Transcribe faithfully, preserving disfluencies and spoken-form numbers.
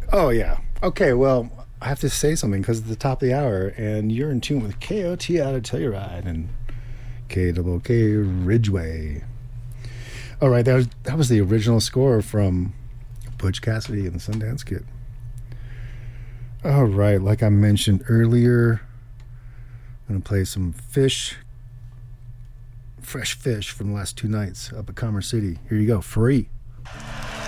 Oh, yeah. Okay, well, I have to say something because it's the top of the hour, and you're in tune with K O T out of Telluride and K O K Ridgeway. All right, that was, that was the original score from Butch Cassidy and the Sundance Kid. All right, like I mentioned earlier, I'm going to play some Fish, fresh fish from the last two nights up at Commerce City. Here you go, free.